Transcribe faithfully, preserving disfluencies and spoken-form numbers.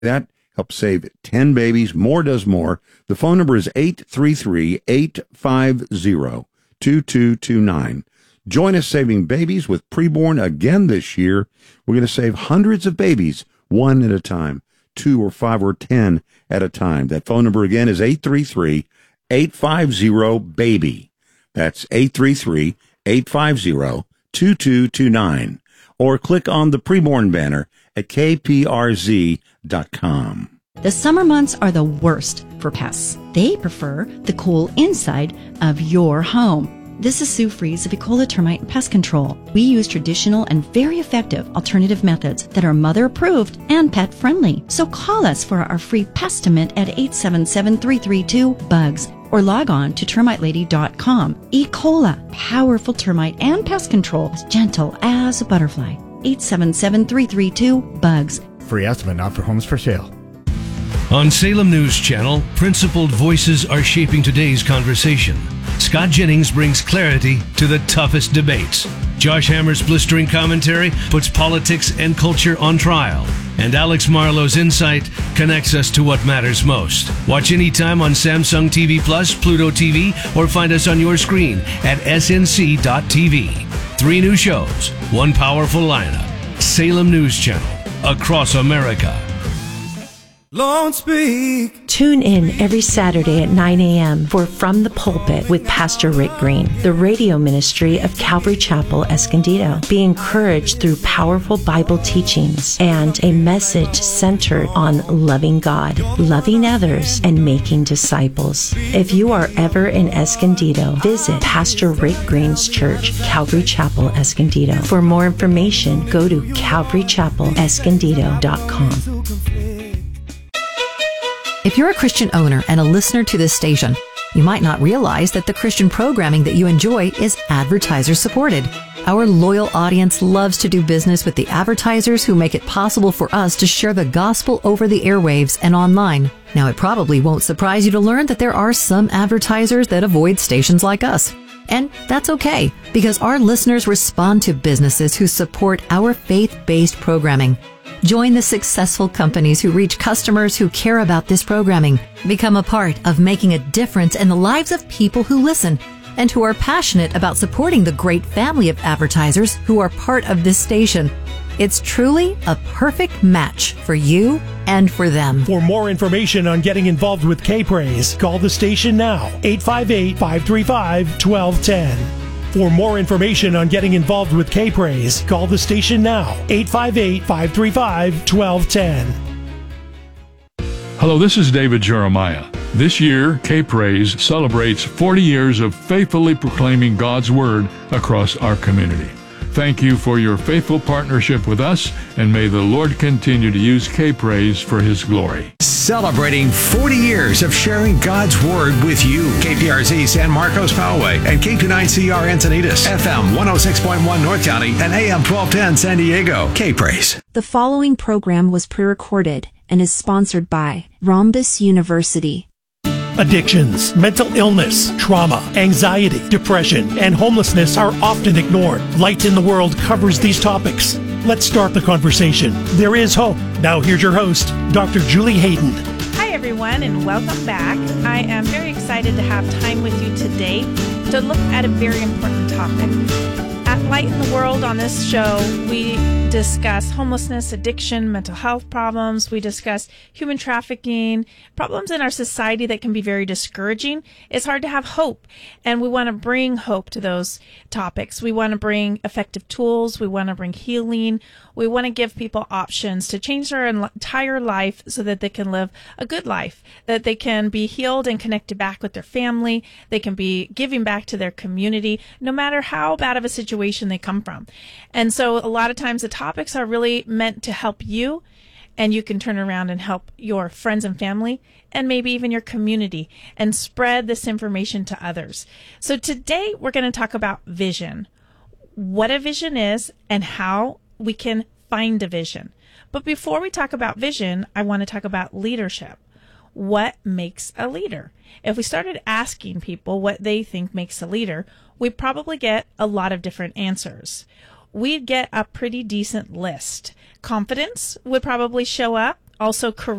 That helps save ten babies. More does more. The phone number is eight three three, eight five zero, two two two nine. Join us saving babies with preborn again this year. We're going to save hundreds of babies, one at a time, two or five or ten at a time. That phone number again is eight three three, eight five zero, BABY. That's eight three three, eight five zero, two two two nine. Or click on the preborn banner at k p r z dot com. The summer months are the worst for pests. They prefer the cool inside of your home. This is Sue Fries of Ecola Termite and Pest Control. We use traditional and very effective alternative methods that are mother-approved and pet-friendly. So call us for our free Pestimate at eight seven seven, three three two, BUGS or log on to termite lady dot com. Ecola, powerful termite and pest control, as gentle as a butterfly. eight seven seven, three three two, BUGS. Free estimate not for homes for sale. On Salem News Channel, principled voices are shaping today's conversation. Scott Jennings brings clarity to the toughest debates. Josh Hammer's blistering commentary puts politics and culture on trial. And Alex Marlowe's insight connects us to what matters most. Watch anytime on Samsung T V Plus, Pluto T V, or find us on your screen at s n c dot t v. Three new shows, one powerful lineup. Salem News Channel, across America. Lord, speak. Tune in every Saturday at nine a.m. for From the Pulpit with Pastor Rick Green, the radio ministry of Calvary Chapel, Escondido. Be encouraged through powerful Bible teachings and a message centered on loving God, loving others, and making disciples. If you are ever in Escondido, visit Pastor Rick Green's church, Calvary Chapel, Escondido. For more information, go to calvary chapel escondido dot com. If you're a Christian owner and a listener to this station, you might not realize that the Christian programming that you enjoy is advertiser supported. Our loyal audience loves to do business with the advertisers who make it possible for us to share the gospel over the airwaves and online. Now, it probably won't surprise you to learn that there are some advertisers that avoid stations like us. And that's okay, because our listeners respond to businesses who support our faith-based programming. Join the successful companies who reach customers who care about this programming. Become a part of making a difference in the lives of people who listen and who are passionate about supporting the great family of advertisers who are part of this station. It's truly a perfect match for you and for them. For more information on getting involved with K-Praise, call the station now, eight five eight, five three five, one two one zero. For more information on getting involved with K-Praise, call the station now, eight five eight, five three five, one two one zero. Hello, this is David Jeremiah. This year, K-Praise celebrates forty years of faithfully proclaiming God's Word across our community. Thank you for your faithful partnership with us, and may the Lord continue to use K-Praise for His glory. Celebrating forty years of sharing God's Word with you. K P R Z San Marcos Poway and K two nine C R Encinitas, F M one oh six point one North County and A M twelve ten San Diego. K-Praise. The following program was pre-recorded and is sponsored by Rhombus University. Addictions, mental illness, trauma, anxiety, depression, and homelessness are often ignored. Light in the World covers these topics. Let's start the conversation. There is hope. Now here's your host, Doctor Julie Hayden. Hi everyone, and welcome back. I am very excited to have time with you today to look at a very important topic. At Light in the World on this show, we discuss homelessness, addiction, mental health problems. We discuss human trafficking, problems in our society that can be very discouraging. It's hard to have hope, and we want to bring hope to those topics. We want to bring effective tools. We want to bring healing. We want to give people options to change their entire life so that they can live a good life, that they can be healed and connected back with their family. They can be giving back to their community, no matter how bad of a situation they come from. And so a lot of times the topics are really meant to help you, and you can turn around and help your friends and family and maybe even your community and spread this information to others. So today we're going to talk about vision, what a vision is and how we can find a vision. But before we talk about vision, I want to talk about leadership. What makes a leader? If we started asking people what they think makes a leader, we'd probably get a lot of different answers. We'd get a pretty decent list. Confidence would probably show up. also